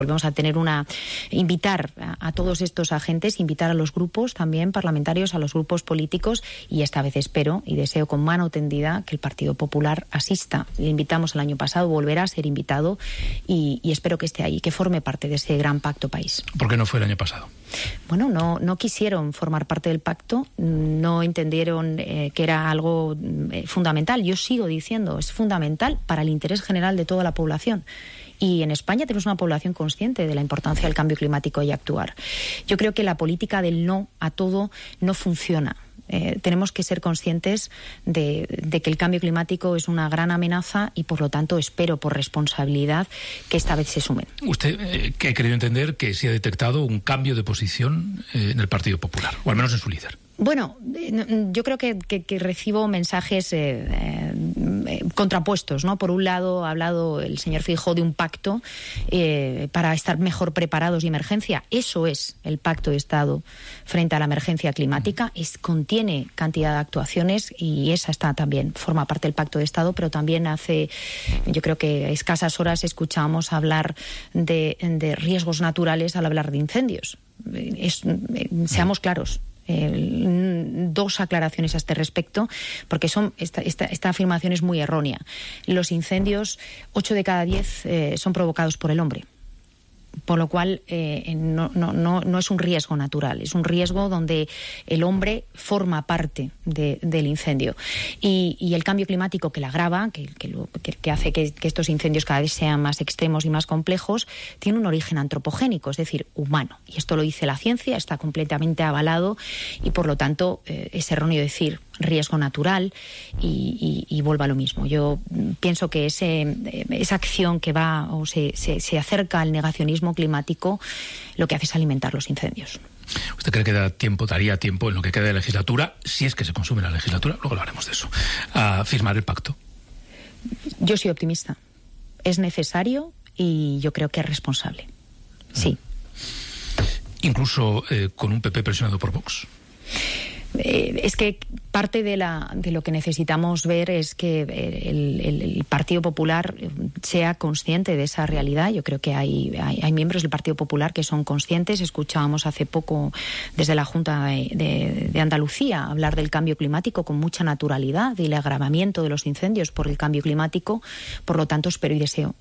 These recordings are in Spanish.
Volvemos a tener invitar a todos estos agentes, invitar a los grupos también parlamentarios, a los grupos políticos, y esta vez espero y deseo con mano tendida que el Partido Popular asista. Le invitamos el año pasado, volverá a ser invitado y espero que esté ahí, que forme parte de ese gran pacto país. ¿Por qué no fue el año pasado? Bueno, no quisieron formar parte del pacto, no entendieron que era algo fundamental. Yo sigo diciendo, es fundamental para el interés general de toda la población. Y en España tenemos una población consciente de la importancia del cambio climático y actuar. Yo creo que la política del no a todo no funciona. Tenemos que ser conscientes de que el cambio climático es una gran amenaza y, por lo tanto, espero por responsabilidad que esta vez se sumen. ¿Usted qué ha querido entender que se ha detectado un cambio de posición en el Partido Popular, o al menos en su líder? Bueno, yo creo que recibo mensajes contrapuestos, ¿no? Por un lado, ha hablado el señor Feijóo de un pacto para estar mejor preparados de emergencia. Eso es el pacto de Estado frente a la emergencia climática. Contiene cantidad de actuaciones y esa también forma parte del pacto de Estado, pero también yo creo que a escasas horas escuchamos hablar de riesgos naturales al hablar de incendios. Seamos claros. Dos aclaraciones a este respecto, porque esta afirmación es muy errónea. Los incendios, 8 de cada 10 son provocados por el hombre. Por lo cual no es un riesgo natural, es un riesgo donde el hombre forma parte del incendio. Y el cambio climático que la agrava, que hace que estos incendios cada vez sean más extremos y más complejos, tiene un origen antropogénico, es decir, humano. Y esto lo dice la ciencia, está completamente avalado y, por lo tanto, es erróneo decir riesgo natural y vuelva a lo mismo. Yo pienso que esa acción que va o se acerca al negacionismo climático, lo que hace es alimentar los incendios. ¿Usted cree que daría tiempo en lo que queda de legislatura, si es que se consume la legislatura, luego hablaremos de eso, a firmar el pacto? Yo soy optimista. Es necesario y yo creo que es responsable. Sí. Incluso con un PP presionado por Vox. Es que parte de lo que necesitamos ver es que el Partido Popular sea consciente de esa realidad. Yo creo que hay miembros del Partido Popular que son conscientes. Escuchábamos hace poco desde la Junta de Andalucía hablar del cambio climático con mucha naturalidad y el agravamiento de los incendios por el cambio climático. Por lo tanto, espero y deseo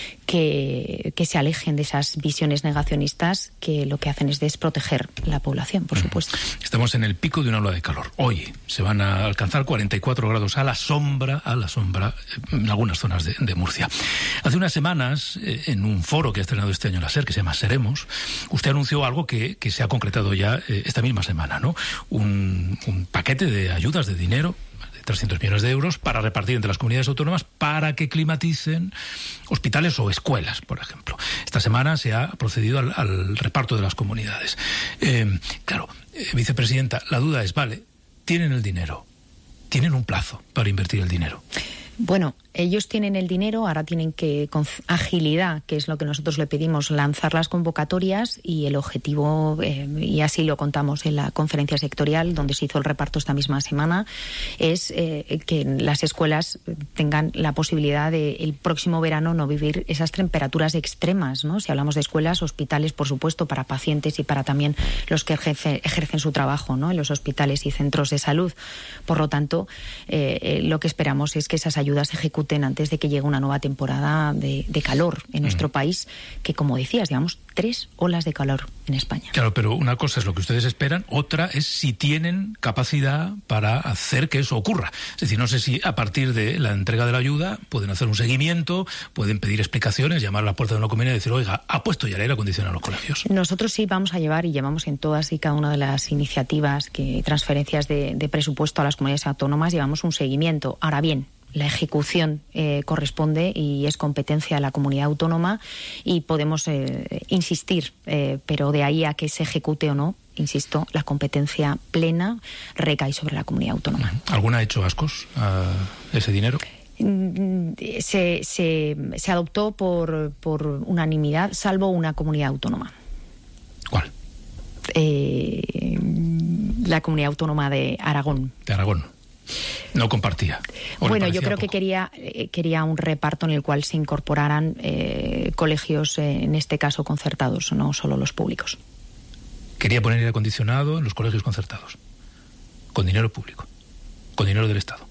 que se alejen de esas visiones negacionistas que lo que hacen es desproteger la población, por supuesto. Estamos en el pico de una ola de calor. Hoy se van a alcanzar 44 grados a la sombra en algunas zonas de Murcia. Hace unas semanas, en un foro que ha estrenado este año la SER, que se llama Seremos, usted anunció algo que se ha concretado ya esta misma semana, ¿no? Un paquete de ayudas de dinero, 300 millones de euros, para repartir entre las comunidades autónomas para que climaticen hospitales o escuelas, por ejemplo. Esta semana se ha procedido al reparto de las comunidades. Vicepresidenta, la duda es, vale, tienen el dinero, tienen un plazo para invertir el dinero. Bueno, ellos tienen el dinero, ahora tienen que, con agilidad, que es lo que nosotros le pedimos, lanzar las convocatorias y el objetivo, y así lo contamos en la conferencia sectorial, donde se hizo el reparto esta misma semana, es que las escuelas tengan la posibilidad de el próximo verano no vivir esas temperaturas extremas, ¿no? Si hablamos de escuelas, hospitales, por supuesto, para pacientes y para también los que ejercen su trabajo, ¿no? En los hospitales y centros de salud. Por lo tanto, lo que esperamos es que esas ayudas se ejecuten antes de que llegue una nueva temporada de calor en nuestro país, que, como decías, llevamos 3 olas de calor en España. Claro, pero una cosa es lo que ustedes esperan, otra es si tienen capacidad para hacer que eso ocurra. Es decir, no sé si a partir de la entrega de la ayuda pueden hacer un seguimiento, pueden pedir explicaciones, llamar a la puerta de una comunidad y decir, oiga, ¿ha puesto ya el aire acondicionado en los colegios? Nosotros sí vamos a llevar y llevamos en todas y cada una de las iniciativas, transferencias de presupuesto a las comunidades autónomas, llevamos un seguimiento. Ahora bien, la ejecución corresponde y es competencia de la comunidad autónoma y podemos insistir, pero de ahí a que se ejecute o no, insisto, la competencia plena recae sobre la comunidad autónoma. ¿Alguna ha hecho ascos a ese dinero? Se adoptó por unanimidad, salvo una comunidad autónoma. ¿Cuál? La comunidad autónoma de Aragón. De Aragón. No compartía. Bueno, yo creo que quería un reparto en el cual se incorporaran colegios, en este caso concertados, no solo los públicos. Quería poner aire acondicionado en los colegios concertados, con dinero público, con dinero del Estado.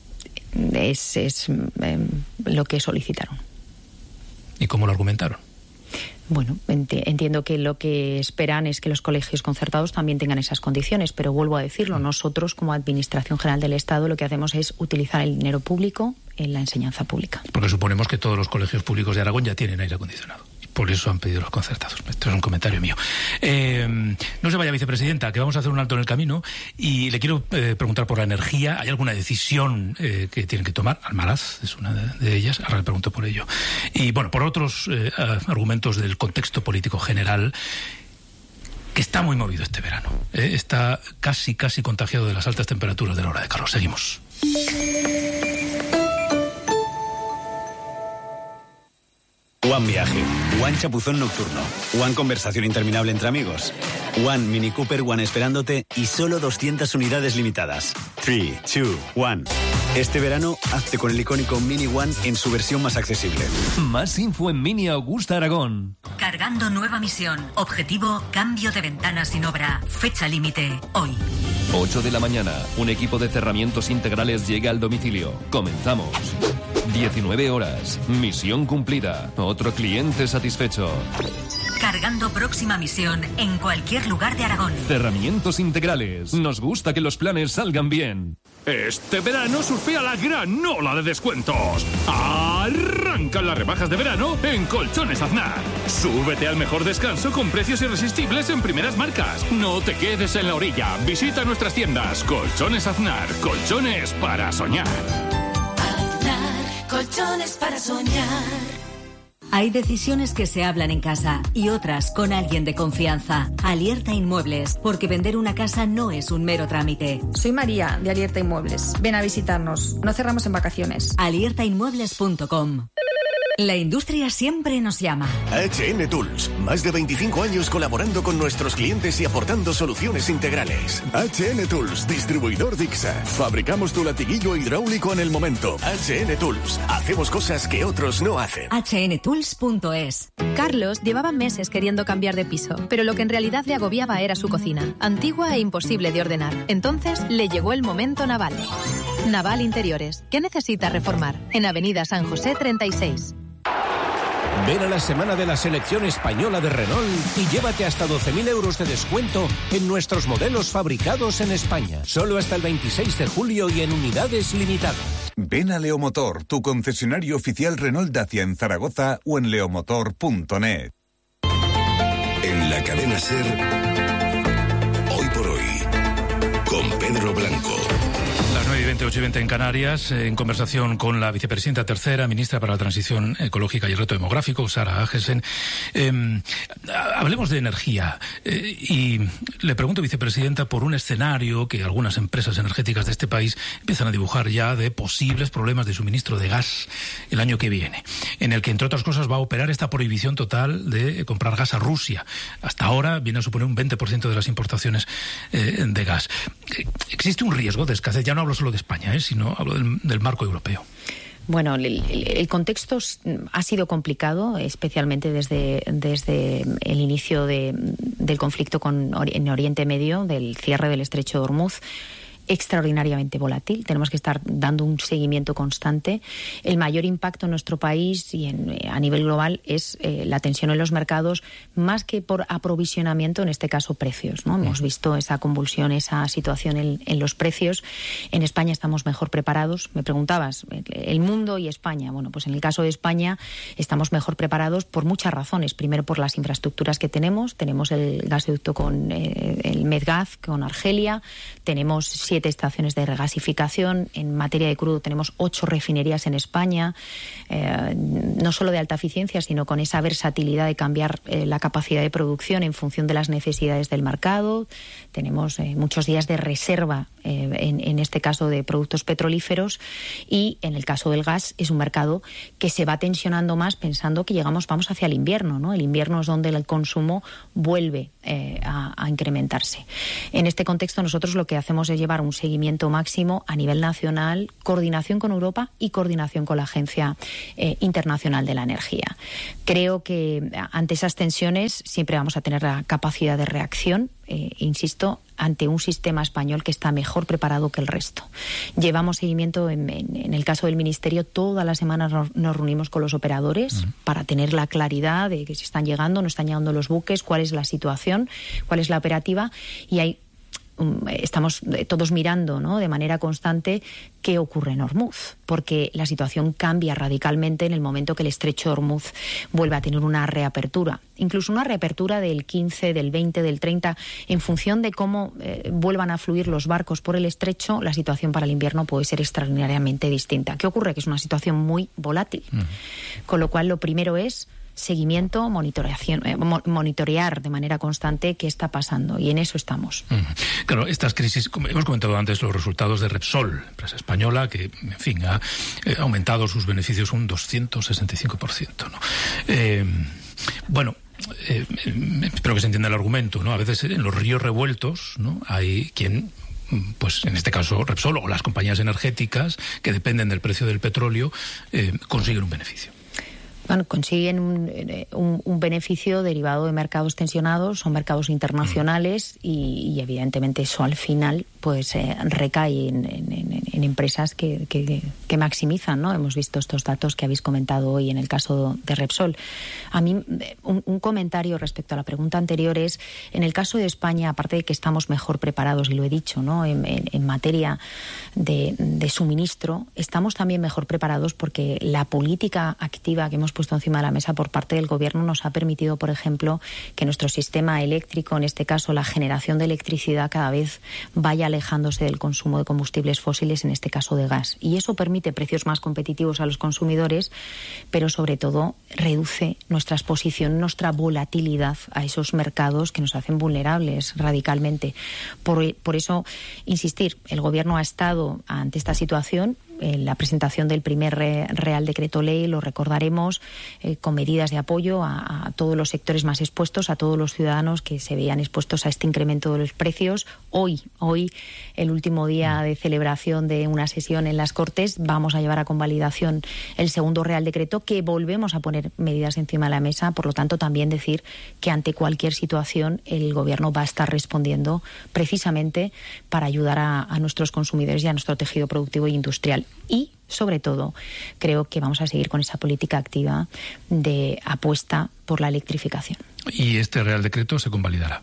Es lo que solicitaron. ¿Y cómo lo argumentaron? Bueno, entiendo que lo que esperan es que los colegios concertados también tengan esas condiciones, pero vuelvo a decirlo, nosotros como Administración General del Estado lo que hacemos es utilizar el dinero público en la enseñanza pública. Porque suponemos que todos los colegios públicos de Aragón ya tienen aire acondicionado. Por eso han pedido los concertados. Esto es un comentario mío. No se vaya, vicepresidenta, que vamos a hacer un alto en el camino y le quiero preguntar por la energía. ¿Hay alguna decisión que tienen que tomar? Almaraz es una de ellas. Ahora le pregunto por ello. Y bueno, por otros argumentos del contexto político general, que está muy movido este verano. Está casi contagiado de las altas temperaturas de la hora de calor. Seguimos. One Viaje, One Chapuzón Nocturno, One Conversación Interminable entre amigos, One Mini Cooper One esperándote y solo 200 unidades limitadas. 3, 2, 1. Este verano, hazte con el icónico Mini One en su versión más accesible. Más info en Mini Augusta Aragón. Cargando nueva misión. Objetivo, cambio de ventana sin obra. Fecha límite, hoy. 8 de la mañana, un equipo de cerramientos integrales llega al domicilio. Comenzamos. 19 horas, misión cumplida. Otro cliente satisfecho. Cargando próxima misión en cualquier lugar de Aragón. Cerramientos integrales. Nos gusta que los planes salgan bien. Este verano surfea la gran ola de descuentos. Arrancan las rebajas de verano en Colchones Aznar. Súbete al mejor descanso con precios irresistibles en primeras marcas. No te quedes en la orilla. Visita nuestras tiendas. Colchones Aznar. Colchones para soñar. Aznar. Colchones para soñar. Hay decisiones que se hablan en casa y otras con alguien de confianza. Alierta Inmuebles, porque vender una casa no es un mero trámite. Soy María, de Alierta Inmuebles. Ven a visitarnos. No cerramos en vacaciones. Aliertainmuebles.com. La industria siempre nos llama. HN Tools. Más de 25 años colaborando con nuestros clientes y aportando soluciones integrales. HN Tools, distribuidor Dixa. Fabricamos tu latiguillo hidráulico en el momento. HN Tools. Hacemos cosas que otros no hacen. htools.es. Carlos llevaba meses queriendo cambiar de piso, pero lo que en realidad le agobiaba era su cocina, antigua e imposible de ordenar. Entonces le llegó el momento Naval. Naval Interiores. ¿Qué necesita reformar? En Avenida San José 36. Ven a la semana de la selección española de Renault y llévate hasta 12.000 euros de descuento en nuestros modelos fabricados en España. Solo hasta el 26 de julio y en unidades limitadas. Ven a Leomotor, tu concesionario oficial Renault Dacia en Zaragoza o en leomotor.net. En la cadena SER, hoy por hoy, con Pedro Blanco. Las 9:20, 8:20 en Canarias, en conversación con la vicepresidenta tercera, ministra para la Transición Ecológica y el Reto Demográfico, Sara Agesen. Hablemos de energía y le pregunto, vicepresidenta, por un escenario que algunas empresas energéticas de este país empiezan a dibujar ya de posibles problemas de suministro de gas el año que viene, en el que, entre otras cosas, va a operar esta prohibición total de comprar gas a Rusia. Hasta ahora viene a suponer un 20% de las importaciones de gas. ¿Existe un riesgo de escasez? Ya no hablo solo de España, sino hablo del marco europeo. Bueno, el contexto ha sido complicado, especialmente desde el inicio del conflicto en Oriente Medio, del cierre del Estrecho de Ormuz. Extraordinariamente volátil. Tenemos que estar dando un seguimiento constante. El mayor impacto en nuestro país y a nivel global es la tensión en los mercados, más que por aprovisionamiento, en este caso precios, ¿no? Hemos visto esa convulsión, esa situación en los precios. En España estamos mejor preparados. Me preguntabas, el mundo y España. Bueno, pues en el caso de España estamos mejor preparados por muchas razones. Primero, por las infraestructuras que tenemos. Tenemos el gasoducto con el Medgaz, con Argelia. Tenemos 7 estaciones de regasificación. En materia de crudo tenemos 8 refinerías en España, no solo de alta eficiencia, sino con esa versatilidad de cambiar la capacidad de producción en función de las necesidades del mercado. Tenemos muchos días de reserva en este caso de productos petrolíferos, y en el caso del gas es un mercado que se va tensionando más pensando que vamos hacia el invierno, ¿no? El invierno es donde el consumo vuelve a incrementarse. En este contexto nosotros lo que hacemos es llevar un seguimiento máximo a nivel nacional, coordinación con Europa y coordinación con la Agencia Internacional de la Energía. Creo que ante esas tensiones siempre vamos a tener la capacidad de reacción, insisto, ante un sistema español que está mejor preparado que el resto. Llevamos seguimiento en el caso del Ministerio, todas las semanas nos reunimos con los operadores para tener la claridad de que si están llegando, no están llegando los buques, cuál es la situación, cuál es la operativa, y estamos todos mirando, ¿no?, de manera constante qué ocurre en Ormuz, porque la situación cambia radicalmente en el momento que el estrecho de Ormuz vuelve a tener una reapertura, incluso una reapertura del 15, del 20, del 30, en función de cómo vuelvan a fluir los barcos por el estrecho. La situación para el invierno puede ser extraordinariamente distinta. ¿Qué ocurre? Que es una situación muy volátil, con lo cual lo primero es seguimiento, monitorear de manera constante qué está pasando, y en eso estamos. Claro, estas crisis, como hemos comentado antes, los resultados de Repsol, empresa española que, en fin, ha aumentado sus beneficios un 265%, ¿no? Espero que se entienda el argumento, ¿no? A veces en los ríos revueltos, ¿no?, hay quien, pues en este caso Repsol o las compañías energéticas que dependen del precio del petróleo, consiguen un beneficio. Bueno, consiguen un beneficio derivado de mercados tensionados, son mercados internacionales, y evidentemente eso al final pues recae en empresas que maximizan, ¿no? Hemos visto estos datos que habéis comentado hoy en el caso de Repsol. A mí un comentario respecto a la pregunta anterior es, en el caso de España, aparte de que estamos mejor preparados, y lo he dicho, ¿no?, en materia de suministro, estamos también mejor preparados porque la política activa que hemos puesto encima de la mesa por parte del Gobierno nos ha permitido, por ejemplo, que nuestro sistema eléctrico, en este caso la generación de electricidad, cada vez vaya alejándose del consumo de combustibles fósiles, en este caso de gas. Y eso permite precios más competitivos a los consumidores, pero sobre todo reduce nuestra exposición, nuestra volatilidad a esos mercados que nos hacen vulnerables radicalmente. Por eso, insistir, el Gobierno ha estado ante esta situación. La presentación del primer Real Decreto Ley, lo recordaremos, con medidas de apoyo a todos los sectores más expuestos, a todos los ciudadanos que se veían expuestos a este incremento de los precios. Hoy, el último día de celebración de una sesión en las Cortes, vamos a llevar a convalidación el segundo Real Decreto, que volvemos a poner medidas encima de la mesa. Por lo tanto, también decir que ante cualquier situación el Gobierno va a estar respondiendo precisamente para ayudar a nuestros consumidores y a nuestro tejido productivo e industrial. Y, sobre todo, creo que vamos a seguir con esa política activa de apuesta por la electrificación. ¿Y este Real Decreto se convalidará?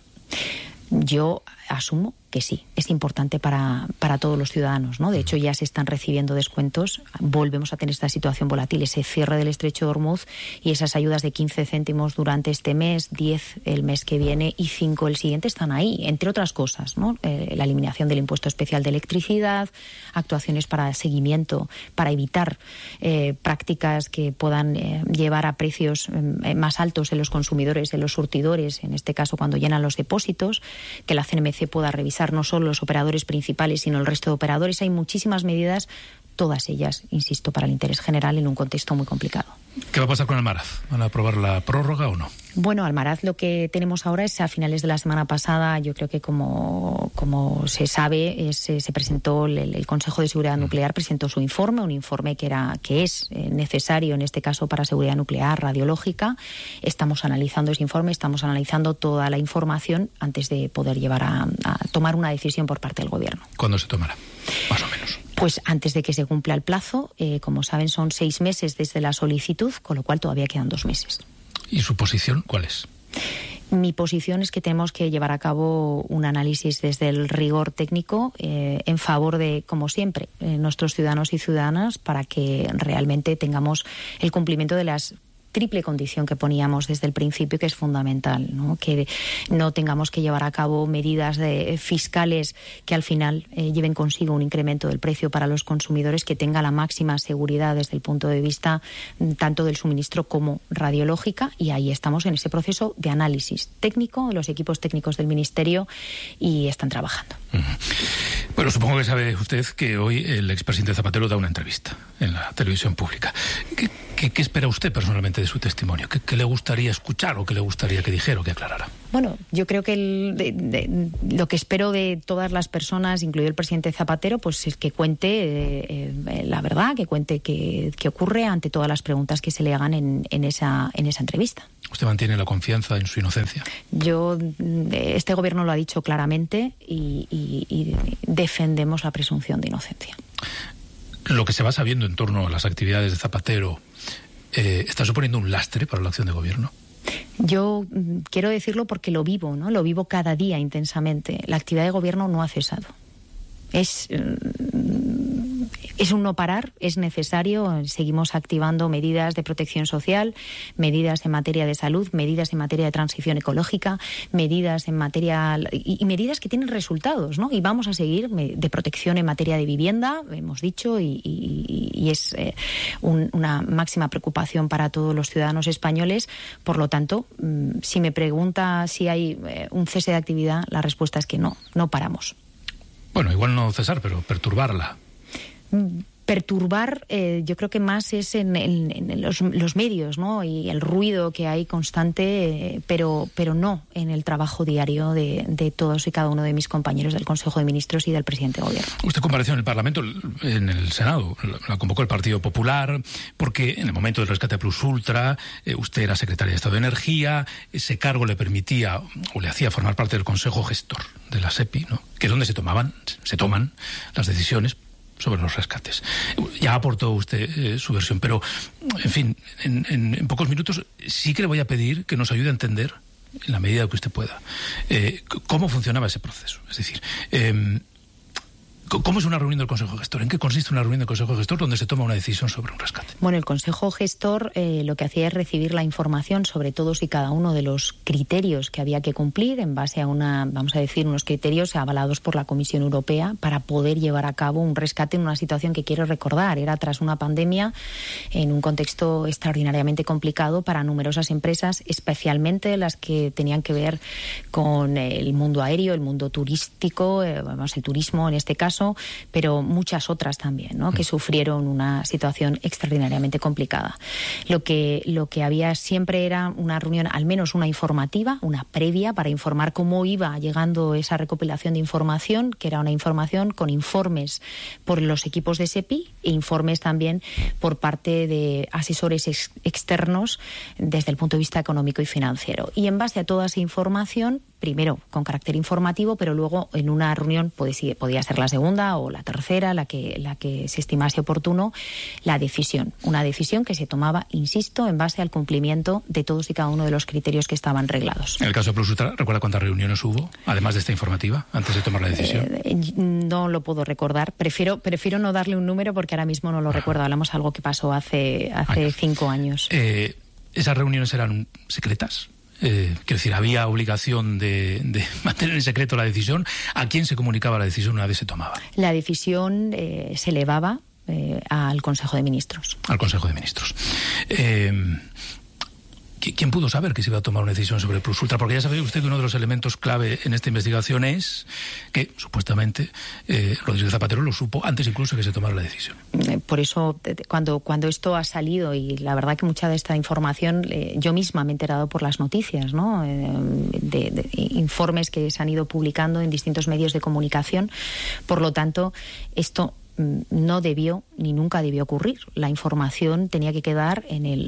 Yo asumo que sí, es importante para todos los ciudadanos, ¿no? De hecho, ya se están recibiendo descuentos, volvemos a tener esta situación volátil, ese cierre del estrecho de Ormuz, y esas ayudas de 15 céntimos durante este mes, 10 el mes que viene y 5 el siguiente están ahí, entre otras cosas, ¿no? La eliminación del impuesto especial de electricidad, actuaciones para seguimiento, para evitar prácticas que puedan llevar a precios más altos en los consumidores, en los surtidores, en este caso cuando llenan los depósitos, que la CNMC pueda revisar no solo los operadores principales, sino el resto de operadores. Hay muchísimas medidas, todas ellas, insisto, para el interés general en un contexto muy complicado. ¿Qué va a pasar con Almaraz? ¿Van a aprobar la prórroga o no? Bueno, Almaraz lo que tenemos ahora es, a finales de la semana pasada, yo creo que como se sabe, se presentó el Consejo de Seguridad Nuclear, presentó su informe, un informe que es necesario en este caso para seguridad nuclear, radiológica. Estamos analizando ese informe, estamos analizando toda la información antes de poder llevar a tomar una decisión por parte del Gobierno. ¿Cuándo se tomará? Más o menos. Pues antes de que se cumpla el plazo, como saben, son 6 meses desde la solicitud, con lo cual todavía quedan 2 meses. ¿Y su posición cuál es? Mi posición es que tenemos que llevar a cabo un análisis desde el rigor técnico en favor de, como siempre, nuestros ciudadanos y ciudadanas, para que realmente tengamos el cumplimiento de las triple condición que poníamos desde el principio, que es fundamental, ¿no? Que no tengamos que llevar a cabo medidas fiscales que al final lleven consigo un incremento del precio para los consumidores, que tenga la máxima seguridad desde el punto de vista tanto del suministro como radiológica, y ahí estamos en ese proceso de análisis técnico, los equipos técnicos del Ministerio, y están trabajando. Bueno, supongo que sabe usted que hoy el expresidente Zapatero da una entrevista en la televisión pública. ¿Qué espera usted personalmente de su testimonio? ¿Qué le gustaría escuchar o qué le gustaría que dijera o que aclarara? Bueno, yo creo que lo que espero de todas las personas, incluido el presidente Zapatero, pues es que cuente la verdad, que cuente qué ocurre ante todas las preguntas que se le hagan en esa entrevista. ¿Usted mantiene la confianza en su inocencia? Este gobierno lo ha dicho claramente y defendemos la presunción de inocencia. Lo que se va sabiendo en torno a las actividades de Zapatero está suponiendo un lastre para la acción de gobierno. Yo quiero decirlo porque lo vivo, ¿no? Lo vivo cada día intensamente. La actividad de gobierno no ha cesado. Es un no parar, es necesario. Seguimos activando medidas de protección social, medidas en materia de salud, medidas en materia de transición ecológica, medidas en materia y medidas que tienen resultados, ¿no? Y vamos a seguir de protección en materia de vivienda, hemos dicho, y es una máxima preocupación para todos los ciudadanos españoles. Por lo tanto, si me pregunta si hay un cese de actividad, la respuesta es que no paramos. Bueno, igual no cesar, pero perturbarla. Perturbar, yo creo que más es en los medios, ¿no? Y el ruido que hay constante, pero no en el trabajo diario de todos y cada uno de mis compañeros del Consejo de Ministros y del presidente de Gobierno. Usted compareció en el Parlamento, en el Senado, la convocó el Partido Popular, porque en el momento del rescate Plus Ultra, usted era secretaria de Estado de Energía, ese cargo le permitía o le hacía formar parte del Consejo Gestor de la SEPI, ¿no? Que es donde se toman las decisiones sobre los rescates. Ya aportó usted su versión, pero, en fin, en pocos minutos sí que le voy a pedir que nos ayude a entender, en la medida que usted pueda, cómo funcionaba ese proceso. Es decir, ¿cómo es una reunión del Consejo Gestor? ¿En qué consiste una reunión del Consejo Gestor donde se toma una decisión sobre un rescate? Bueno, el Consejo Gestor lo que hacía es recibir la información sobre todos y cada uno de los criterios que había que cumplir en base a unos criterios avalados por la Comisión Europea para poder llevar a cabo un rescate en una situación que quiero recordar. Era tras una pandemia en un contexto extraordinariamente complicado para numerosas empresas, especialmente las que tenían que ver con el mundo aéreo, el mundo turístico, el turismo en este caso, pero muchas otras también, ¿no? Que sufrieron una situación extraordinariamente complicada. Lo que había siempre era una reunión, al menos una informativa, una previa, para informar cómo iba llegando esa recopilación de información, que era una información con informes por los equipos de SEPI e informes también por parte de asesores externos desde el punto de vista económico y financiero. Y en base a toda esa información, primero con carácter informativo, pero luego en una reunión podía ser la segunda o la tercera, la que se estimase oportuno, una decisión que se tomaba, insisto, en base al cumplimiento de todos y cada uno de los criterios que estaban reglados. En el caso de Plus Ultra, ¿recuerda cuántas reuniones hubo, además de esta informativa, antes de tomar la decisión? No lo puedo recordar. Prefiero no darle un número porque ahora mismo no lo recuerdo. Hablamos de algo que pasó hace 5 años. ¿Esas reuniones eran secretas? Quiero decir, ¿había obligación de mantener en secreto la decisión? ¿A quién se comunicaba la decisión una vez se tomaba? La decisión se elevaba al Consejo de Ministros. Al Consejo de Ministros. ¿Quién pudo saber que se iba a tomar una decisión sobre Plus Ultra? Porque ya sabe usted que uno de los elementos clave en esta investigación es que, supuestamente, Rodríguez Zapatero lo supo antes incluso que se tomara la decisión. Por eso, cuando esto ha salido, y la verdad que mucha de esta información yo misma me he enterado por las noticias, ¿no? De informes que se han ido publicando en distintos medios de comunicación. Por lo tanto, esto no debió ni nunca debió ocurrir. La información tenía que quedar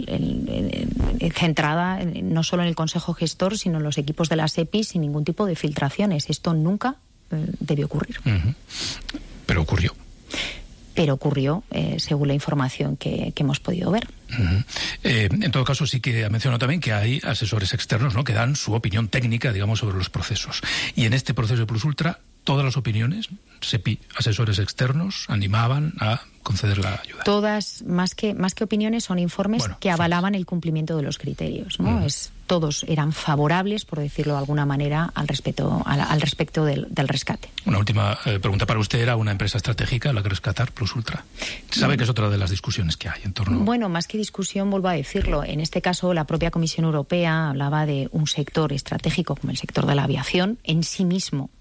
centrada no solo en el Consejo Gestor, sino en los equipos de la SEPI sin ningún tipo de filtraciones. Esto nunca debió ocurrir. Uh-huh. Pero ocurrió. Según la información que hemos podido ver. Uh-huh. En todo caso, sí que ha mencionado también que hay asesores externos, ¿no?, que dan su opinión técnica, digamos, sobre los procesos. Y en este proceso de Plus Ultra, todas las opiniones, SEPI, asesores externos, animaban a conceder la ayuda. Todas, más que opiniones, son informes que avalaban el cumplimiento de los criterios, ¿no? Uh-huh. Todos eran favorables, por decirlo de alguna manera, al respecto del rescate. Una última pregunta para usted. ¿Era una empresa estratégica la que rescatar, Plus Ultra? ¿Sabe que es otra de las discusiones que hay en torno? Bueno, más que discusión, vuelvo a decirlo. En este caso, la propia Comisión Europea hablaba de un sector estratégico como el sector de la aviación. En sí mismo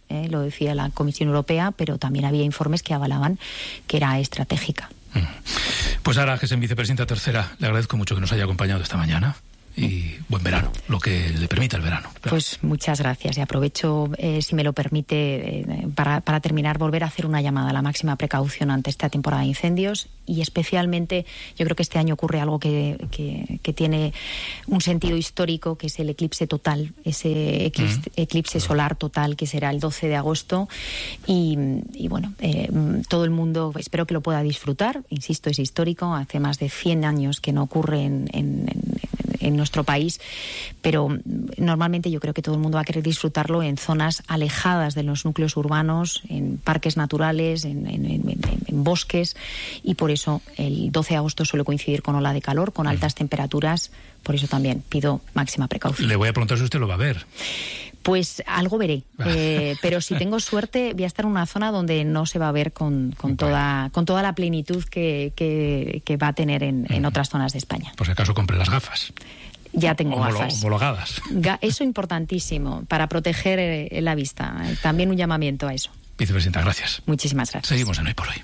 lo decía la Comisión Europea, pero también había informes que avalaban que era estratégica. Pues Sara Gessen, vicepresidenta tercera, le agradezco mucho que nos haya acompañado esta mañana. Y buen verano, lo que le permita el verano. Claro. Pues muchas gracias. Y aprovecho, si me lo permite, para terminar, volver a hacer una llamada a la máxima precaución ante esta temporada de incendios. Y especialmente, yo creo que este año ocurre algo que tiene un sentido histórico, que es el eclipse total, ese eclipse solar total, que será el 12 de agosto. Y bueno, todo el mundo, espero que lo pueda disfrutar. Insisto, es histórico. Hace más de 100 años que no ocurre en nuestro país, pero normalmente yo creo que todo el mundo va a querer disfrutarlo en zonas alejadas de los núcleos urbanos, en parques naturales, en bosques, y por eso el 12 de agosto suele coincidir con ola de calor, con altas temperaturas, por eso también pido máxima precaución. Le voy a preguntar si usted lo va a ver. Pues algo veré, pero si tengo suerte voy a estar en una zona donde no se va a ver con toda la plenitud que va a tener en otras zonas de España. Por si acaso compre las gafas. Ya tengo gafas. Homologadas. Eso importantísimo, para proteger la vista. También un llamamiento a eso. Vicepresidenta, gracias. Muchísimas gracias. Seguimos en Hoy por Hoy.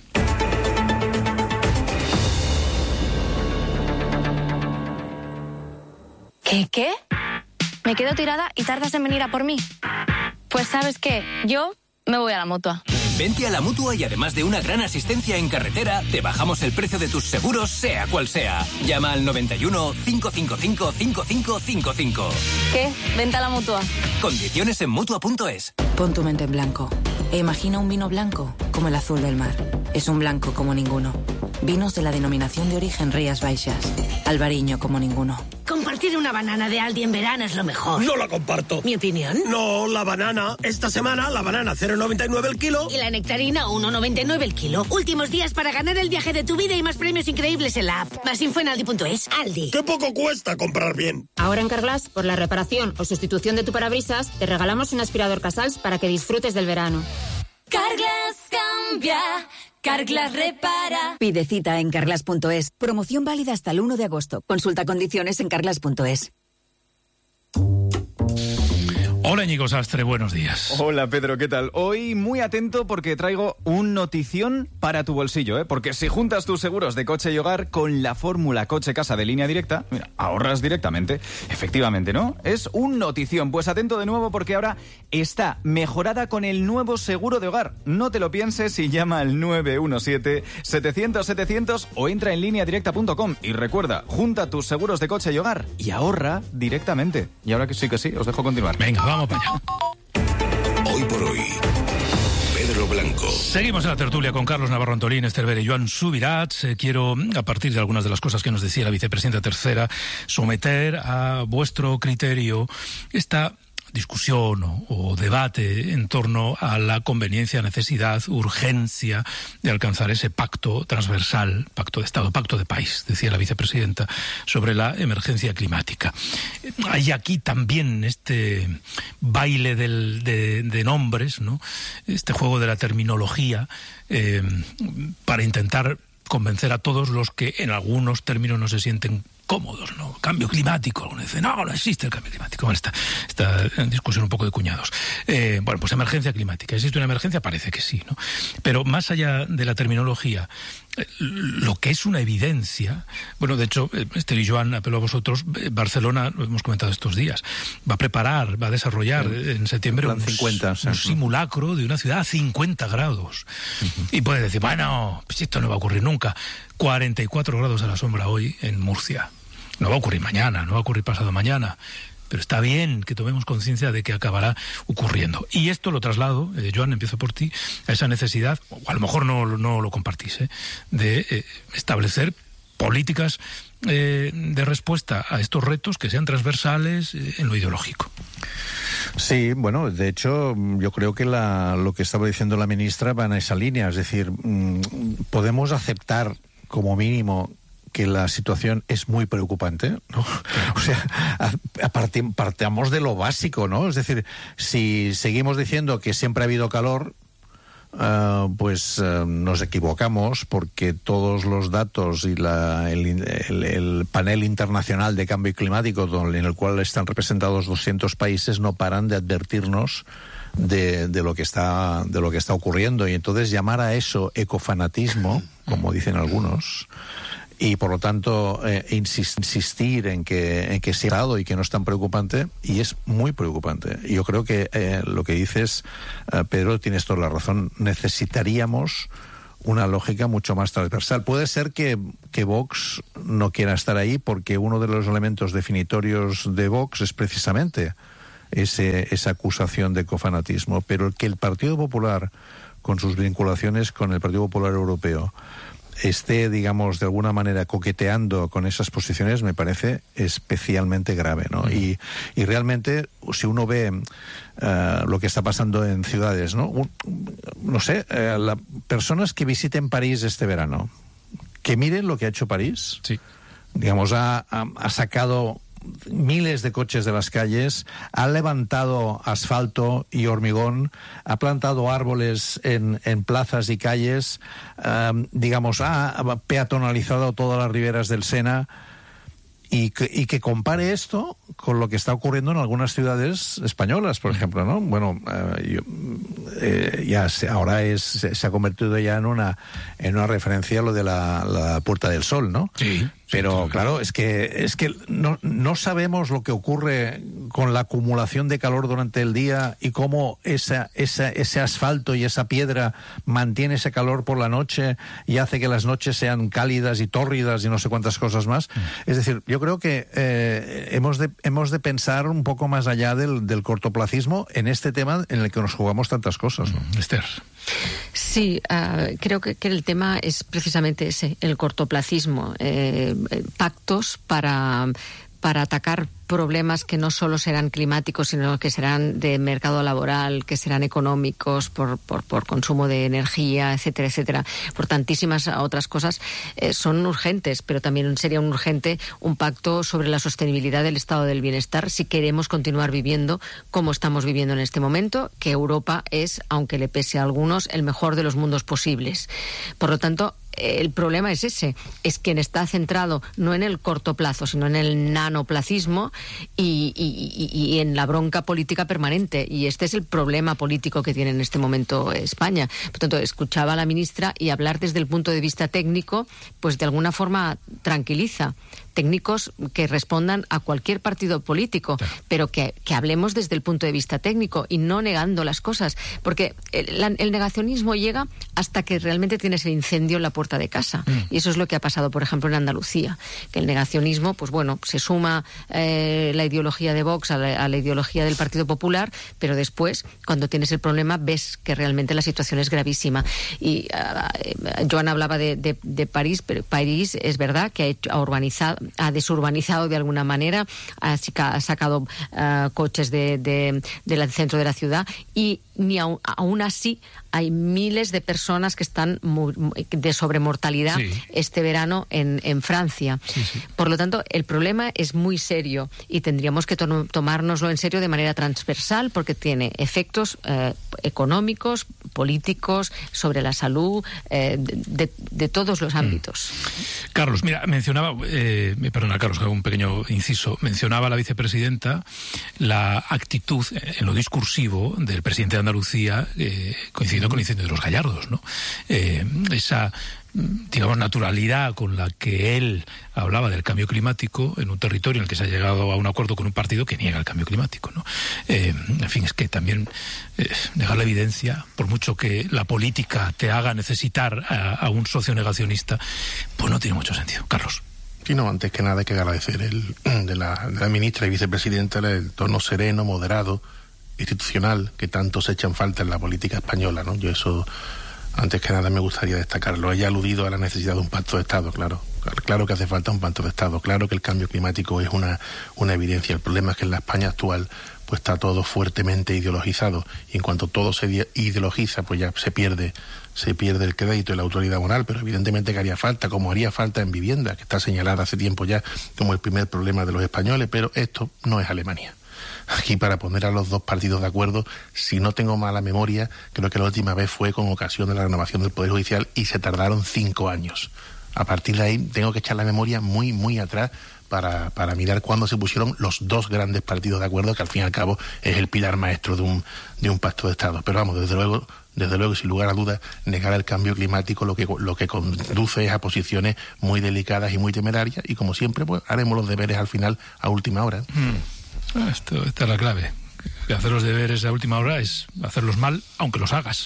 ¿Qué? Me quedo tirada y tardas en venir a por mí. Pues ¿sabes qué? Yo me voy a la Mutua. Vente a la Mutua y además de una gran asistencia en carretera, te bajamos el precio de tus seguros, sea cual sea. Llama al 91 555 5555. ¿Qué? Vente a la Mutua. Condiciones en Mutua.es. Pon tu mente en blanco e imagina un vino blanco como el azul del mar. Es un blanco como ninguno. Vinos de la denominación de origen Rías Baixas. Albariño como ninguno. Compartir una banana de Aldi en verano es lo mejor. No la comparto. ¿Mi opinión? No, la banana. Esta semana la banana 0,99 el kilo. Y la nectarina 1,99 el kilo. Últimos días para ganar el viaje de tu vida y más premios increíbles en la app. Más info en Aldi.es. Aldi. ¡Qué poco cuesta comprar bien! Ahora en Carglass, por la reparación o sustitución de tu parabrisas, te regalamos un aspirador Casals para que disfrutes del verano. Carglass cambia. Carglass repara. Pide cita en Carglass.es. Promoción válida hasta el 1 de agosto. Consulta condiciones en Carglass.es. Hola Íñigo Sastre, buenos días. Hola Pedro, ¿qué tal? Hoy muy atento porque traigo un notición para tu bolsillo, ¿eh? Porque si juntas tus seguros de coche y hogar con la fórmula coche-casa de Línea Directa, mira, ahorras directamente. Efectivamente, ¿no? Es un notición. Pues atento de nuevo porque ahora está mejorada con el nuevo seguro de hogar. No te lo pienses y llama al 917-700-700 o entra en lineadirecta.com. Y recuerda, junta tus seguros de coche y hogar y ahorra directamente. Y ahora que sí, os dejo continuar. Venga, vamos para allá. Hoy por hoy, Pedro Blanco. Seguimos en la tertulia con Carlos Navarro Antolín, Esther Vera y Joan Subirats. Quiero, a partir de algunas de las cosas que nos decía la vicepresidenta tercera, someter a vuestro criterio esta discusión o debate en torno a la conveniencia, necesidad, urgencia de alcanzar ese pacto transversal, pacto de Estado, pacto de país, decía la vicepresidenta, sobre la emergencia climática. Hay aquí también este baile de nombres, ¿no? Este juego de la terminología para intentar convencer a todos los que en algunos términos no se sienten cómodos, ¿no? Cambio climático. Uno dice, no existe el cambio climático. Bueno, esta discusión un poco de cuñados. Bueno, pues emergencia climática. ¿Existe una emergencia? Parece que sí, ¿no? Pero más allá de la terminología, lo que es una evidencia, bueno, de hecho, Esther y Joan, apelo a vosotros, Barcelona, lo hemos comentado estos días, va a desarrollar en septiembre un simulacro de una ciudad a 50 grados. Y puedes decir, bueno, pues esto no va a ocurrir nunca. 44 grados a la sombra hoy en Murcia. No va a ocurrir mañana, no va a ocurrir pasado mañana. Pero está bien que tomemos conciencia de que acabará ocurriendo. Y esto lo traslado, Joan, empiezo por ti, a esa necesidad, o a lo mejor no lo compartís, de establecer políticas de respuesta a estos retos que sean transversales en lo ideológico. Sí, bueno, de hecho, yo creo que lo que estaba diciendo la ministra va en esa línea. Es decir, podemos aceptar como mínimo que la situación es muy preocupante, ¿no? O sea, partamos de lo básico, ¿no? Es decir, si seguimos diciendo que siempre ha habido calor, pues nos equivocamos, porque todos los datos y el panel internacional de cambio climático, en el cual están representados 200 países, no paran de advertirnos de lo que está ocurriendo. Y entonces llamar a eso ecofanatismo, como dicen algunos, y por lo tanto insistir en que se ha dado y que no es tan preocupante, y es muy preocupante. Yo creo que lo que dices, Pedro, tienes toda la razón. Necesitaríamos una lógica mucho más transversal. Puede ser que Vox no quiera estar ahí, porque uno de los elementos definitorios de Vox es precisamente esa acusación de ecofanatismo, pero que el Partido Popular, con sus vinculaciones con el Partido Popular Europeo, esté, digamos, de alguna manera coqueteando con esas posiciones, me parece especialmente grave, ¿no? Y realmente, si uno ve lo que está pasando en ciudades, ¿no? No sé, personas que visiten París este verano, que miren lo que ha hecho París. Sí. Digamos, ha sacado miles de coches de las calles, ha levantado asfalto y hormigón, ha plantado árboles en plazas y calles, digamos, ha peatonalizado todas las riberas del Sena, y que compare esto con lo que está ocurriendo en algunas ciudades españolas, por ejemplo, ¿no? Bueno, ahora se ha convertido ya en una referencia a lo de la Puerta del Sol, ¿no? Sí. Pero claro, es que no sabemos lo que ocurre con la acumulación de calor durante el día y cómo ese asfalto y esa piedra mantiene ese calor por la noche y hace que las noches sean cálidas y tórridas y no sé cuántas cosas más. Es decir, yo creo que hemos de pensar un poco más allá del cortoplacismo en este tema en el que nos jugamos tantas cosas, ¿no? Esther. Sí, creo que el tema es precisamente ese, el cortoplacismo, pactos para atacar problemas que no solo serán climáticos, sino que serán de mercado laboral, que serán económicos, por consumo de energía, etcétera, etcétera, por tantísimas otras cosas, son urgentes, pero también sería urgente un pacto sobre la sostenibilidad del estado del bienestar si queremos continuar viviendo como estamos viviendo en este momento, que Europa es, aunque le pese a algunos, el mejor de los mundos posibles. Por lo tanto, el problema es ese, es quien está centrado no en el corto plazo, sino en el nanoplacismo y en la bronca política permanente. Y este es el problema político que tiene en este momento España. Por tanto, escuchaba a la ministra y hablar desde el punto de vista técnico, pues de alguna forma tranquiliza. Técnicos que respondan a cualquier partido político, pero que hablemos desde el punto de vista técnico y no negando las cosas, porque el negacionismo llega hasta que realmente tienes el incendio en la puerta de casa, y eso es lo que ha pasado, por ejemplo, en Andalucía, que el negacionismo, pues bueno, se suma la ideología de Vox a la ideología del Partido Popular, pero después, cuando tienes el problema, ves que realmente la situación es gravísima. Y Joan hablaba de París, pero París es verdad que ha desurbanizado de alguna manera, ha sacado coches del centro de la ciudad, y aún así hay miles de personas que están de sobremortalidad este verano en Francia. Sí. Por lo tanto, el problema es muy serio y tendríamos que tomárnoslo en serio de manera transversal, porque tiene efectos económicos, políticos, sobre la salud, de todos los ámbitos. Carlos, mira, mencionaba, perdona, Carlos, hago un pequeño inciso, mencionaba la vicepresidenta la actitud en lo discursivo del presidente de Andalucía, coincidiendo con el incendio de los Gallardos, ¿no? Esa, digamos, naturalidad con la que él hablaba del cambio climático en un territorio en el que se ha llegado a un acuerdo con un partido que niega el cambio climático, ¿no? En fin, es que también negar la evidencia, por mucho que la política te haga necesitar a un socio negacionista, pues no tiene mucho sentido. Carlos. Sí, no, antes que nada hay que agradecer de la ministra y vicepresidenta el tono sereno, moderado, institucional, que tanto se echa en falta en la política española, ¿no? Yo eso, antes que nada, me gustaría destacarlo. Ella ha aludido a la necesidad de un pacto de Estado, claro que hace falta un pacto de Estado, claro que el cambio climático es una evidencia. El problema es que en la España actual pues está todo fuertemente ideologizado, y en cuanto todo se ideologiza, pues ya se pierde el crédito y la autoridad moral. Pero evidentemente que haría falta, como haría falta en vivienda, que está señalada hace tiempo ya como el primer problema de los españoles, pero esto no es Alemania. aquí para poner a los dos partidos de acuerdo. Si no tengo mala memoria, creo que la última vez fue con ocasión de la renovación del Poder Judicial y se tardaron 5 años. A partir de ahí tengo que echar la memoria muy, muy atrás para mirar cuándo se pusieron los dos grandes partidos de acuerdo, que al fin y al cabo es el pilar maestro de un pacto de Estado. Pero vamos, desde luego, sin lugar a dudas, negar el cambio climático lo que conduce es a posiciones muy delicadas y muy temerarias, y como siempre, pues haremos los deberes al final a última hora. Esta es la clave. Que hacer los deberes a última hora es hacerlos mal, aunque los hagas.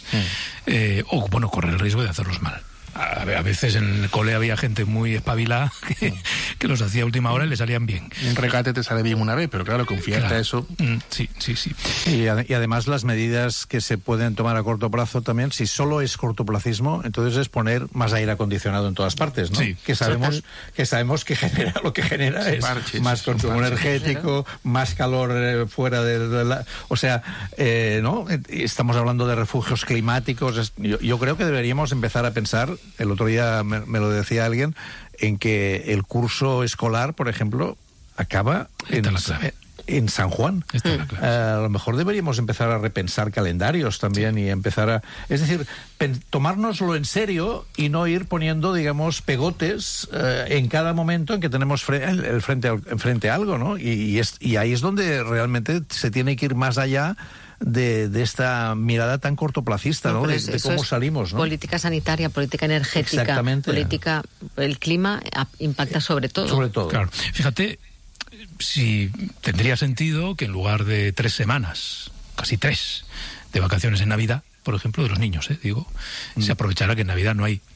O, bueno, correr el riesgo de hacerlos mal. A veces en el cole había gente muy espabilada que los hacía a última hora y le salían bien. Un regate te sale bien una vez, pero claro, confiarte a eso... Sí. Y además las medidas que se pueden tomar a corto plazo también, si solo es cortoplacismo, entonces es poner más aire acondicionado en todas partes, ¿no? Sí. Que sabemos que genera lo que genera es parches, más consumo energético, más calor fuera de la... O sea, ¿no? Estamos hablando de refugios climáticos. Yo creo que deberíamos empezar a pensar, el otro día me lo decía alguien, en que el curso escolar, por ejemplo, acaba en San Juan. A lo mejor deberíamos empezar a repensar calendarios también y empezar a... Es decir, tomárnoslo en serio y no ir poniendo, digamos, pegotes en cada momento en que tenemos frente a algo, ¿no? Y ahí es donde realmente se tiene que ir más allá de esta mirada tan cortoplacista, ¿no? De cómo salimos, ¿no? Política sanitaria, política energética, política... El clima impacta sobre todo. Sobre todo. Claro. Fíjate, si tendría sentido que en lugar de 3 semanas, casi 3, de vacaciones en Navidad, por ejemplo, de los niños, se aprovechara que en Navidad no hay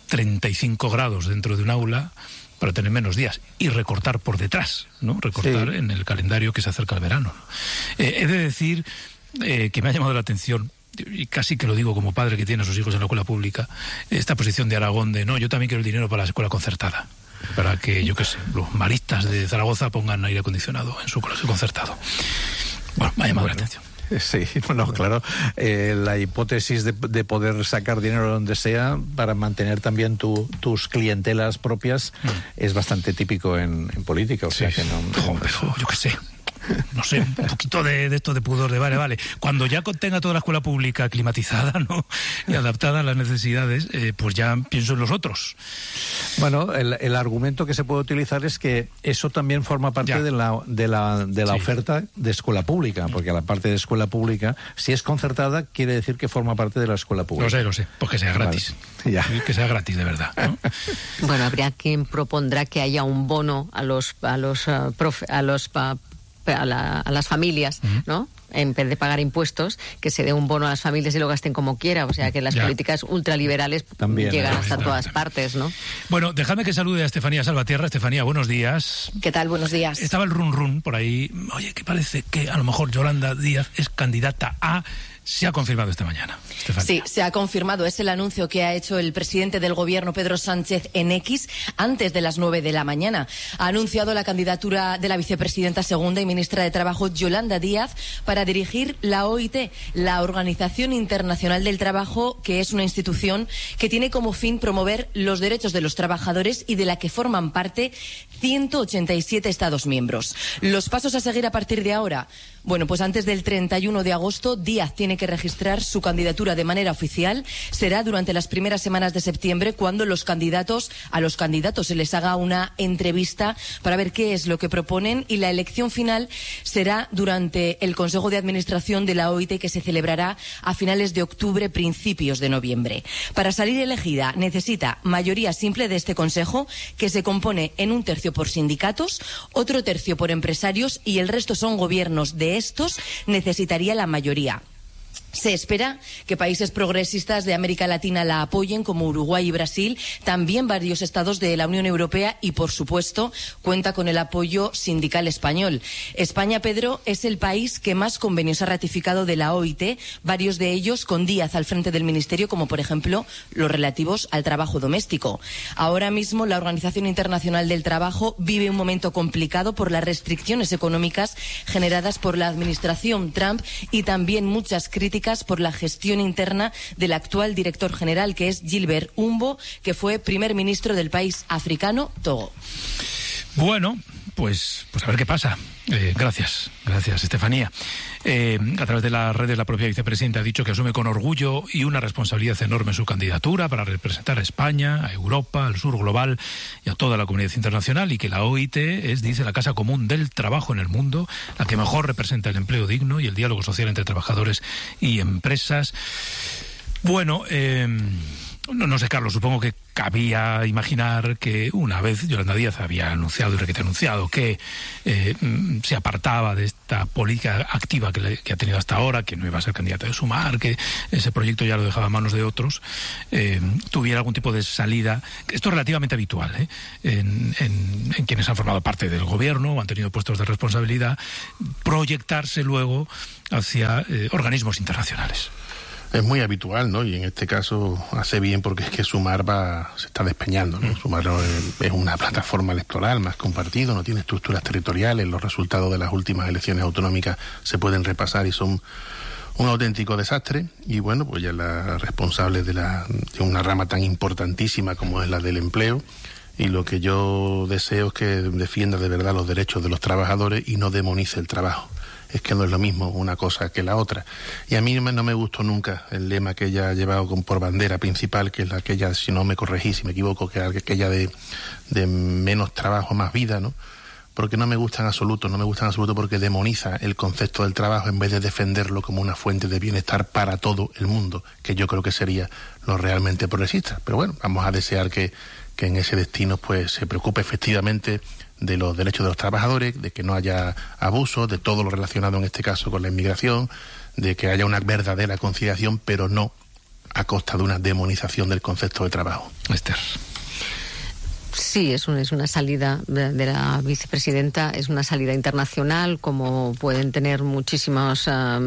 35 grados dentro de un aula para tener menos días y recortar por detrás, ¿no? Recortar en el calendario que se acerca al verano. He de decir que me ha llamado la atención, y casi que lo digo como padre que tiene a sus hijos en la escuela pública, esta posición de Aragón de, no, yo también quiero el dinero para la escuela concertada, para que, yo qué sé, los maristas de Zaragoza pongan aire acondicionado en su colegio concertado. Bueno, me ha llamado la atención. Sí, bueno, claro, la hipótesis de poder sacar dinero donde sea para mantener también tus clientelas propias es bastante típico en política, o sea que no... Pero yo qué sé. No sé, un poquito de esto de pudor, de vale. Cuando ya tenga toda la escuela pública climatizada, ¿no? Y adaptada a las necesidades, pues ya pienso en los otros. Bueno, el argumento que se puede utilizar es que eso también forma parte de la oferta de escuela pública, porque la parte de escuela pública, si es concertada, quiere decir que forma parte de la escuela pública. Lo sé, pues que sea gratis. Vale. Ya. Que sea gratis, de verdad, ¿no? Bueno, habría quien propondrá que haya un bono a las familias, ¿no? En vez de pagar impuestos, que se dé un bono a las familias y lo gasten como quiera. O sea, que las políticas ultraliberales también llegan hasta todas partes, ¿no? Bueno, déjame que salude a Estefanía Salvatierra. Estefanía, buenos días. ¿Qué tal? Buenos días. Estaba el run por ahí. Oye, que parece que a lo mejor Yolanda Díaz es candidata a... Se ha confirmado esta mañana, Estefanía. Sí, se ha confirmado. Es el anuncio que ha hecho el presidente del Gobierno, Pedro Sánchez, en X, antes de las 9 de la mañana. Ha anunciado la candidatura de la vicepresidenta segunda y ministra de Trabajo, Yolanda Díaz, para dirigir la OIT, la Organización Internacional del Trabajo, que es una institución que tiene como fin promover los derechos de los trabajadores y de la que forman parte 187 Estados miembros. Los pasos a seguir a partir de ahora. Bueno, pues antes del 31 de agosto, Díaz tiene que registrar su candidatura de manera oficial. Será durante las primeras semanas de septiembre cuando a los candidatos se les haga una entrevista para ver qué es lo que proponen, y la elección final será durante el Consejo de Administración de la OIT, que se celebrará a finales de octubre, principios de noviembre. Para salir elegida necesita mayoría simple de este Consejo, que se compone en 1/3 por sindicatos, otro tercio por empresarios y el resto son gobiernos. De estos necesitaría la mayoría. Se espera que países progresistas de América Latina la apoyen, como Uruguay y Brasil, también varios estados de la Unión Europea y, por supuesto, cuenta con el apoyo sindical español. España, Pedro, es el país que más convenios ha ratificado de la OIT, varios de ellos con Díaz al frente del ministerio, como por ejemplo los relativos al trabajo doméstico. Ahora mismo la Organización Internacional del Trabajo vive un momento complicado por las restricciones económicas generadas por la administración Trump y también muchas críticas por la gestión interna del actual director general, que es Gilbert Humbo, que fue primer ministro del país africano Togo. Bueno, pues a ver qué pasa. Gracias, Estefanía. A través de las redes, la propia vicepresidenta ha dicho que asume con orgullo y una responsabilidad enorme su candidatura para representar a España, a Europa, al sur global y a toda la comunidad internacional, y que la OIT es, dice, la casa común del trabajo en el mundo, la que mejor representa el empleo digno y el diálogo social entre trabajadores y empresas. Bueno, no sé, Carlos, supongo que cabía imaginar que una vez Yolanda Díaz había anunciado y requete anunciado que se apartaba de esta política activa que ha tenido hasta ahora, que no iba a ser candidata de Sumar, que ese proyecto ya lo dejaba en manos de otros, tuviera algún tipo de salida. Esto es relativamente habitual en quienes han formado parte del gobierno o han tenido puestos de responsabilidad, proyectarse luego hacia organismos internacionales. Es muy habitual, ¿no? Y en este caso hace bien, porque es que Sumar se está despeñando, ¿no? Sumar es una plataforma electoral más que un partido, no tiene estructuras territoriales, los resultados de las últimas elecciones autonómicas se pueden repasar y son un auténtico desastre. Y bueno, pues ya la responsable de una rama tan importantísima como es la del empleo, y lo que yo deseo es que defienda de verdad los derechos de los trabajadores y no demonice el trabajo. Es que no es lo mismo una cosa que la otra. Y a mí no me gustó nunca el lema que ella ha llevado por bandera principal, que es aquella, si no me corregís, si me equivoco, que es aquella de menos trabajo, más vida, ¿no? Porque no me gusta en absoluto porque demoniza el concepto del trabajo en vez de defenderlo como una fuente de bienestar para todo el mundo, que yo creo que sería lo realmente progresista. Pero bueno, vamos a desear que en ese destino pues se preocupe efectivamente de los derechos de los trabajadores, de que no haya abusos, de todo lo relacionado en este caso con la inmigración, de que haya una verdadera conciliación, pero no a costa de una demonización del concepto de trabajo. Esther. Sí, es una salida de la vicepresidenta, es una salida internacional, como pueden tener muchísimos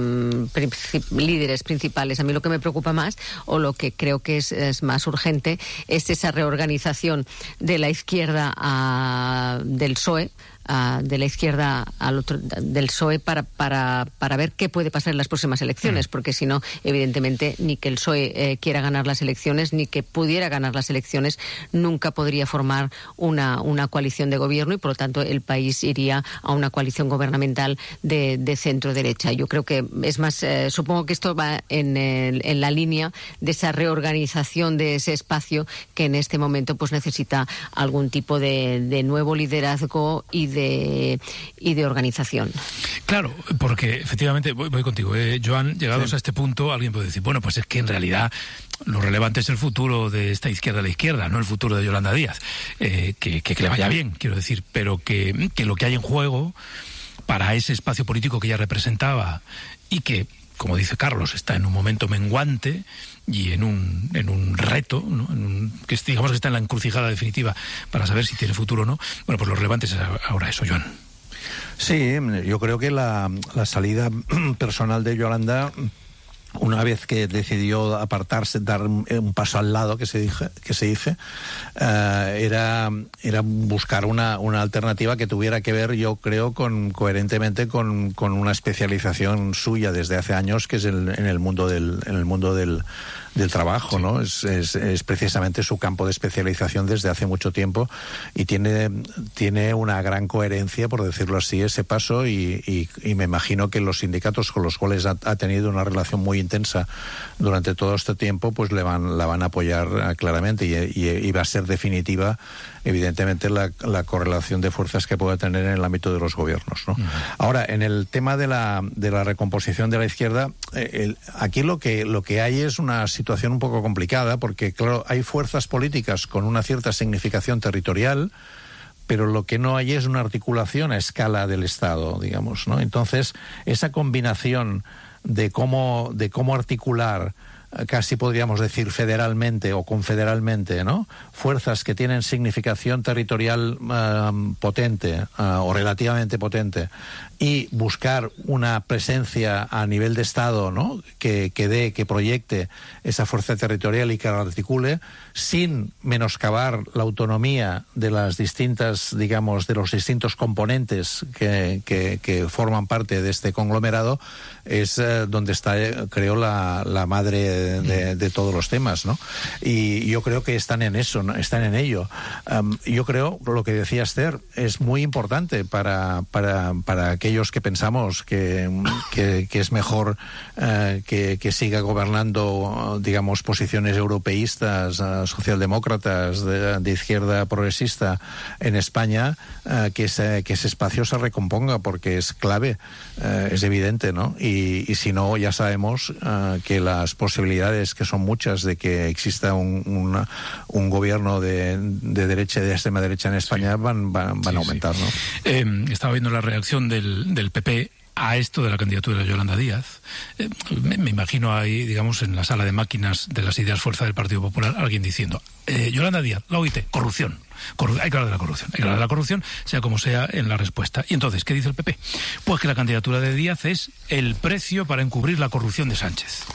líderes principales. A mí lo que me preocupa más, o lo que creo que es más urgente, es esa reorganización de la izquierda del PSOE, de la izquierda del PSOE para ver qué puede pasar en las próximas elecciones, porque si no, evidentemente, ni que el PSOE quiera ganar las elecciones, ni que pudiera ganar las elecciones, nunca podría formar una coalición de gobierno, y por lo tanto el país iría a una coalición gubernamental de centro-derecha. Yo creo que es más, supongo que esto va en la línea de esa reorganización de ese espacio que en este momento pues necesita algún tipo de nuevo liderazgo y de organización. Claro, porque efectivamente, voy contigo, Joan, llegados a este punto, alguien puede decir, bueno, pues es que en realidad lo relevante es el futuro de esta izquierda a la izquierda, no el futuro de Yolanda Díaz. Que le vaya bien, quiero decir, pero que lo que hay en juego para ese espacio político que ella representaba y que, como dice Carlos, está en un momento menguante y en un reto, ¿no? Que digamos que está en la encrucijada definitiva para saber si tiene futuro o no. Bueno, pues lo relevante es ahora eso, Joan. Sí, yo creo que la salida personal de Yolanda, una vez que decidió apartarse, dar un paso al lado, que se dice, era buscar una alternativa que tuviera que ver, yo creo, coherentemente con una especialización suya desde hace años, que es en el mundo del trabajo, ¿no? Es precisamente su campo de especialización desde hace mucho tiempo, y tiene una gran coherencia, por decirlo así, ese paso, y me imagino que los sindicatos con los cuales ha tenido una relación muy intensa durante todo este tiempo, pues la van a apoyar claramente, y va a ser definitiva, evidentemente, la correlación de fuerzas que pueda tener en el ámbito de los gobiernos, ¿no? Ahora, en el tema de la recomposición de la izquierda, aquí lo que hay es una situación un poco complicada, porque claro, hay fuerzas políticas con una cierta significación territorial, pero lo que no hay es una articulación a escala del Estado, digamos, ¿no? Entonces, esa combinación de cómo articular, casi podríamos decir federalmente o confederalmente, ¿no?, fuerzas que tienen significación territorial potente o relativamente potente, y buscar una presencia a nivel de Estado, ¿no?, que proyecte esa fuerza territorial y que la articule, sin menoscabar la autonomía de las distintas, digamos, de los distintos componentes que forman parte de este conglomerado. es donde está, creo, la madre de todos los temas, ¿no? Y yo creo que están en eso, ¿no? Están en ello. Yo creo, lo que decía Esther, es muy importante para aquellos que pensamos que es mejor que siga gobernando, digamos, posiciones europeístas, socialdemócratas, de izquierda progresista en España, que ese espacio se recomponga, porque es clave, es evidente, ¿no? Y si no, ya sabemos que las posibilidades, que son muchas, de que exista un gobierno de derecha y de extrema derecha en España van a aumentar, ¿no? Estaba viendo la reacción del PP a esto de la candidatura de Yolanda Díaz. Me imagino ahí, digamos, en la sala de máquinas de las ideas fuerza del Partido Popular, alguien diciendo: Yolanda Díaz, la OIT, corrupción. Hay que hablar de la corrupción. Hay que hablar de la corrupción, sea como sea, en la respuesta. Y entonces, ¿qué dice el PP? Pues que la candidatura de Díaz es el precio para encubrir la corrupción de Sánchez.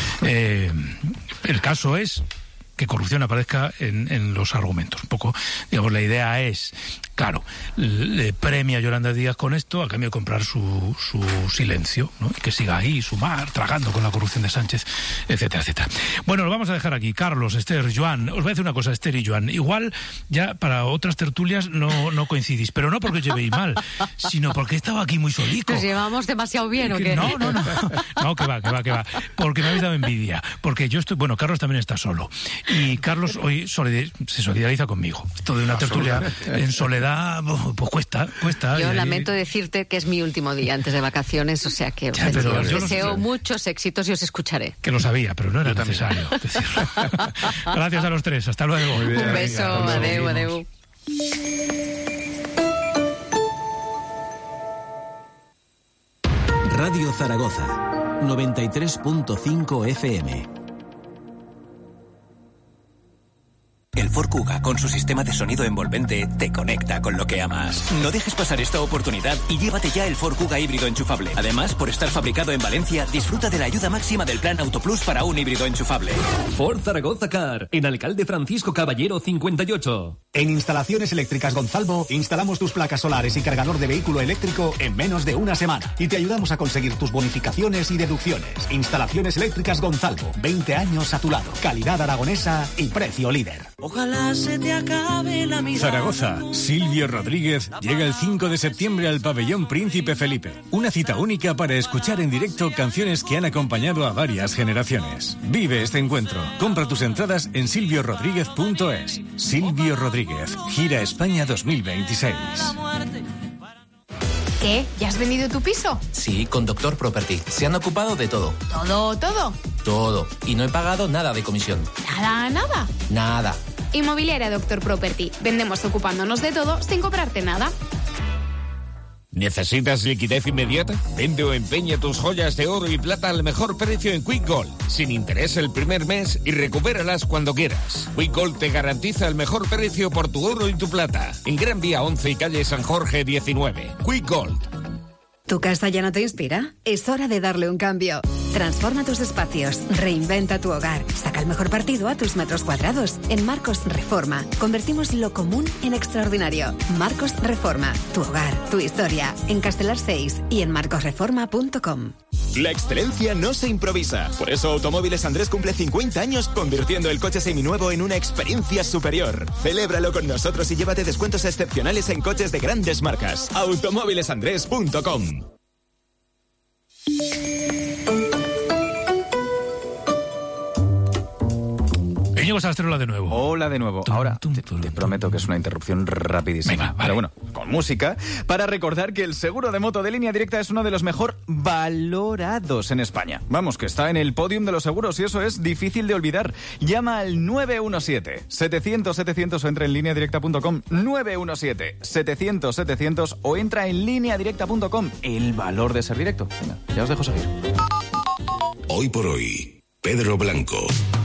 El caso es que corrupción aparezca en los argumentos. Un poco, digamos, la idea es, claro, le premia a Yolanda Díaz con esto a cambio de comprar su silencio, ¿no? Y que siga ahí, sumar, tragando con la corrupción de Sánchez, etcétera, etcétera. Bueno, lo vamos a dejar aquí. Carlos, Esther, Joan, os voy a decir una cosa, Esther y Joan. Igual ya para otras tertulias no coincidís, pero no porque os llevéis mal, sino porque he estado aquí muy solico. ¿Nos llevamos demasiado bien o qué? No, que va. Porque me habéis dado envidia. Porque yo estoy... Bueno, Carlos también está solo. Y Carlos hoy se solidariza conmigo. Esto de una tertulia en soledad, pues cuesta. Yo lamento decirte que es mi último día antes de vacaciones, o sea que os deseo muchos éxitos y os escucharé. Que lo sabía, pero no era necesario decirlo. Gracias a los tres, hasta luego. Un beso, adeu. Radio Zaragoza, 93.5 FM. El Ford Kuga, con su sistema de sonido envolvente, te conecta con lo que amas. No dejes pasar esta oportunidad y llévate ya el Ford Kuga híbrido enchufable. Además, por estar fabricado en Valencia, disfruta de la ayuda máxima del Plan Autoplus para un híbrido enchufable. Ford Zaragoza Car, en Alcalde Francisco Caballero 58. En Instalaciones Eléctricas Gonzalvo, instalamos tus placas solares y cargador de vehículo eléctrico en menos de una semana. Y te ayudamos a conseguir tus bonificaciones y deducciones. Instalaciones Eléctricas Gonzalvo, 20 años a tu lado. Calidad aragonesa y precio líder. Ojalá se te acabe la mirada. Zaragoza, Silvio Rodríguez llega el 5 de septiembre al Pabellón Príncipe Felipe. Una cita única para escuchar en directo canciones que han acompañado a varias generaciones. Vive este encuentro. Compra tus entradas en silviorodríguez.es. Silvio Rodríguez, Gira España 2026. ¿Qué? ¿Ya has vendido tu piso? Sí, con Doctor Property. Se han ocupado de todo. ¿Todo? Todo. Y no he pagado nada de comisión. ¿Nada? Nada. Inmobiliaria Doctor Property. Vendemos ocupándonos de todo sin cobrarte nada. ¿Necesitas liquidez inmediata? Vende o empeña tus joyas de oro y plata al mejor precio en Quick Gold, sin interés el primer mes y recupéralas cuando quieras. Quick Gold te garantiza el mejor precio por tu oro y tu plata. En Gran Vía 11 y calle San Jorge 19. Quick Gold. ¿Tu casa ya no te inspira? Es hora de darle un cambio. Transforma tus espacios, reinventa tu hogar, saca el mejor partido a tus metros cuadrados. En Marcos Reforma, convertimos lo común en extraordinario. Marcos Reforma, tu hogar, tu historia. En Castelar 6 y en marcosreforma.com. La excelencia no se improvisa. Por eso Automóviles Andrés cumple 50 años convirtiendo el coche seminuevo en una experiencia superior. Celébralo con nosotros y llévate descuentos excepcionales en coches de grandes marcas. Automóvilesandrés.com. Íñigo Sastre, de nuevo. Hola de nuevo. Ahora te prometo que es una interrupción rapidísima. Venga, vale. Pero bueno, con música, para recordar que el seguro de moto de Línea Directa es uno de los mejor valorados en España. Vamos, que está en el podium de los seguros y eso es difícil de olvidar. Llama al 917-700-700 o entra en lineadirecta.com. 917-700-700 o entra en lineadirecta.com. El valor de ser directo. Venga, ya os dejo seguir. Hoy por hoy, Pedro Blanco.